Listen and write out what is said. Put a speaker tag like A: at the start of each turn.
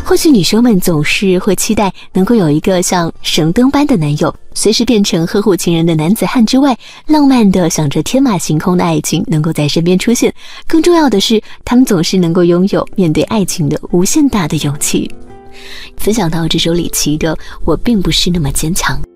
A: 或许女生们总是会期待能够有一个像神灯般的男友，随时变成呵护情人的男子汉之外，浪漫的想着天马行空的爱情能够在身边出现。更重要的是，他们总是能够拥有面对爱情的无限大的勇气。分享到这首李琦的《我并不是那么坚强》。